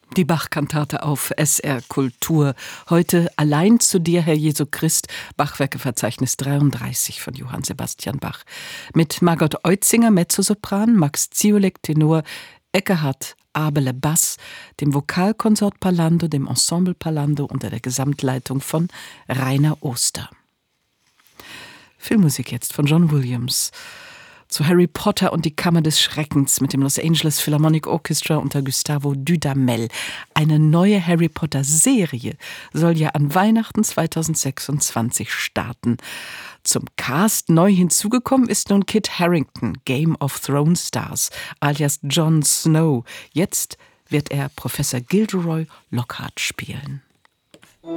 Die Bach-Kantate auf SR Kultur. Heute Allein zu dir, Herr Jesu Christ, Bachwerkeverzeichnis 33 von Johann Sebastian Bach. Mit Margot Eutzinger, Mezzosopran, Max Ziolek, Tenor, Ekkehard Abele, Bass, dem Vokalkonsort Pallando, dem Ensemble Pallando unter der Gesamtleitung von Rainer Oster. Filmmusik jetzt von John Williams. Zu Harry Potter und die Kammer des Schreckens mit dem Los Angeles Philharmonic Orchestra unter Gustavo Dudamel. Eine neue Harry Potter Serie soll ja an Weihnachten 2026 starten. Zum Cast neu hinzugekommen ist nun Kit Harington, Game of Thrones Stars, alias Jon Snow. Jetzt wird er Professor Gilderoy Lockhart spielen.